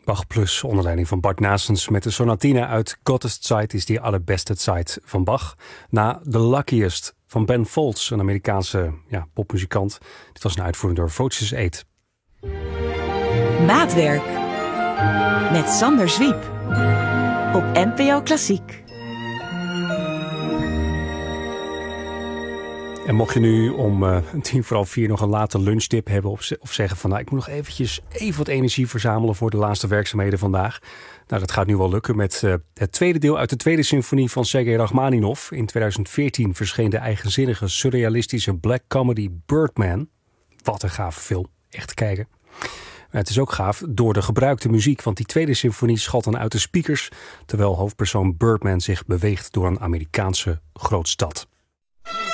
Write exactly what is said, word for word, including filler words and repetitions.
Bach Plus, onder leiding van Bart Naessens met de sonatina uit Gottest Zeit is die allerbeste Zeit van Bach. Na The Luckiest van Ben Folds, een Amerikaanse ja, popmuzikant. Dit was een uitvoering door Voces Eight. Maatwerk met Sander Zwiep op N P O Klassiek. En mocht je nu om uh, tien voor half vier nog een late lunchtip hebben of, ze, of zeggen van nou ik moet nog eventjes even wat energie verzamelen voor de laatste werkzaamheden vandaag. Nou dat gaat nu wel lukken met uh, het tweede deel uit de tweede symfonie van Sergei Rachmaninov. In tweeduizend veertien verscheen de eigenzinnige surrealistische black comedy Birdman. Wat een gave film, echt te kijken. Maar het is ook gaaf door de gebruikte muziek, want die tweede symfonie schalt dan uit de speakers terwijl hoofdpersoon Birdman zich beweegt door een Amerikaanse grootstad.